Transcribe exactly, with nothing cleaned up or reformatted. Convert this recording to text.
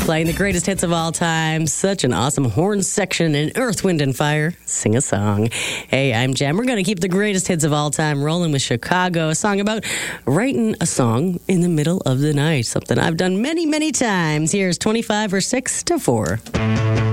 playing the greatest hits of all time. Such an awesome horn section in Earth, Wind, and Fire. Sing a song. Hey, I'm Jem. We're going to keep the greatest hits of all time rolling with Chicago. A song about writing a song in the middle of the night. Something I've done many, many times. Here's twenty-five or six to four.